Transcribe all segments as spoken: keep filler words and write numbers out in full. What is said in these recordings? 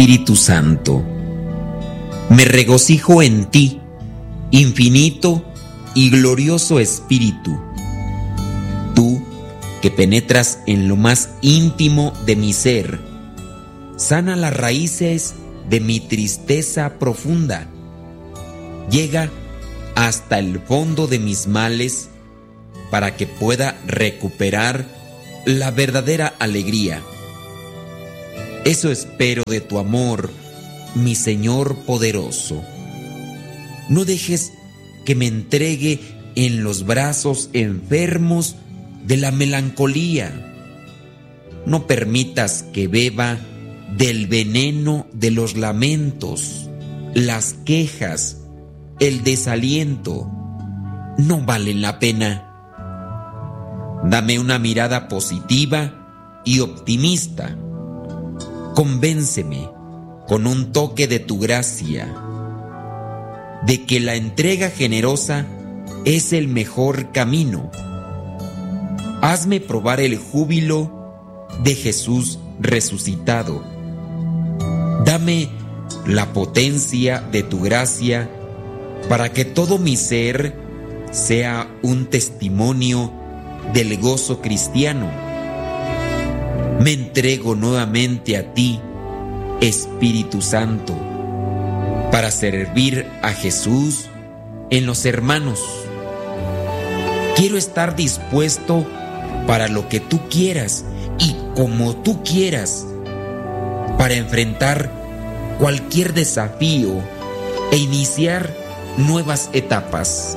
Espíritu Santo. Me regocijo en ti, infinito y glorioso Espíritu. Tú que penetras en lo más íntimo de mi ser, sana las raíces de mi tristeza profunda. Llega hasta el fondo de mis males para que pueda recuperar la verdadera alegría. Eso espero de tu amor, mi Señor poderoso. No dejes que me entregue en los brazos enfermos de la melancolía. No permitas que beba del veneno de los lamentos, las quejas, el desaliento. No valen la pena. Dame una mirada positiva y optimista. Convénceme con un toque de tu gracia de que la entrega generosa es el mejor camino. Hazme probar el júbilo de Jesús resucitado. Dame la potencia de tu gracia para que todo mi ser sea un testimonio del gozo cristiano. Me entrego nuevamente a ti, Espíritu Santo, para servir a Jesús en los hermanos. Quiero estar dispuesto para lo que tú quieras y como tú quieras, para enfrentar cualquier desafío e iniciar nuevas etapas.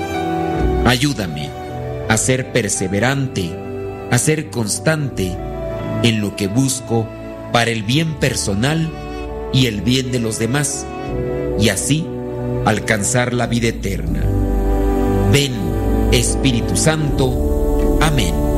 Ayúdame a ser perseverante, a ser constante en lo que busco para el bien personal y el bien de los demás, y así alcanzar la vida eterna. Ven, Espíritu Santo. Amén.